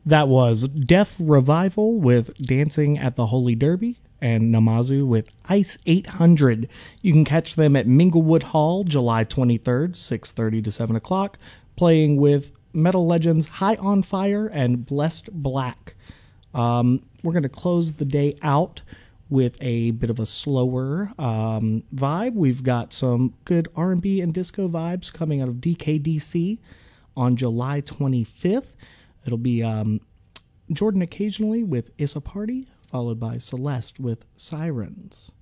That was Deaf Revival with Dancing at the Holy Derby and Namazu with Ice 800. You can catch them at Minglewood Hall July 23rd, 6:30 to 7 o'clock, playing with metal legends High on Fire and Blessed Black. We're going to close the day out with a bit of a slower vibe. We've got some good R&B and disco vibes coming out of DKDC on July 25th. It'll be Jordan Occasionally with Is a Party, followed by Celeste with Sirens.